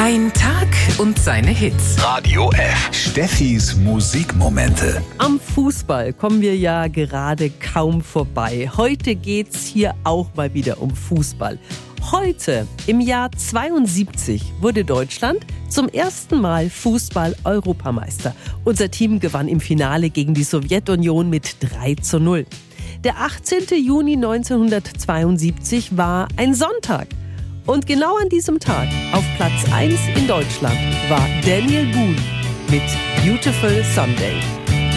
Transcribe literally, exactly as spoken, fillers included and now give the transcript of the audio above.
Ein Tag und seine Hits. Radio F. Steffis Musikmomente. Am Fußball kommen wir ja gerade kaum vorbei. Heute geht's hier auch mal wieder um Fußball. Heute, im Jahr zweiundsiebzig, wurde Deutschland zum ersten Mal Fußball-Europameister. Unser Team gewann im Finale gegen die Sowjetunion mit drei zu null. Der achtzehnten Juni neunzehnhundertzweiundsiebzig war ein Sonntag. Und genau an diesem Tag, auf Platz eins in Deutschland, war Daniel Boone mit Beautiful Sunday.